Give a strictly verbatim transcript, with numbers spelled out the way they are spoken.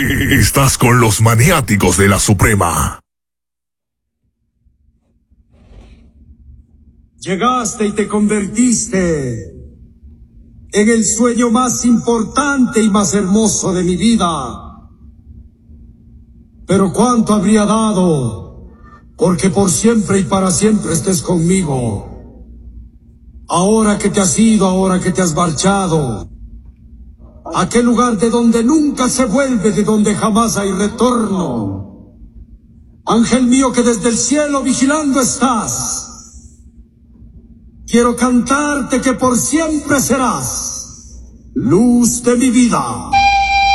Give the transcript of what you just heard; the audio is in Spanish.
Estás con los maniáticos de la Suprema. Llegaste y te convertiste en el sueño más importante y más hermoso de mi vida. Pero cuánto habría dado porque por siempre y para siempre estés conmigo. Ahora que te has ido, ahora que te has marchado, aquel lugar de donde nunca se vuelve, de donde jamás hay retorno. Ángel mío que desde el cielo vigilando estás, quiero cantarte que por siempre serás luz de mi vida.